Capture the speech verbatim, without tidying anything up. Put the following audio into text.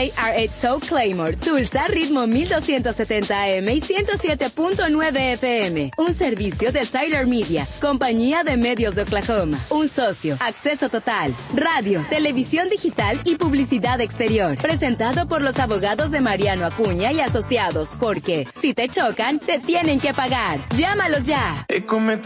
R H Soul Claymore, Tulsa, ritmo mil doscientos setenta A M y ciento siete punto nueve F M. Un servicio de Tyler Media, compañía de medios de Oklahoma. Un socio, acceso total, radio, televisión digital y publicidad exterior. Presentado por los abogados de Mariano Acuña y Asociados, porque si te chocan, te tienen que pagar. Llámalos ya.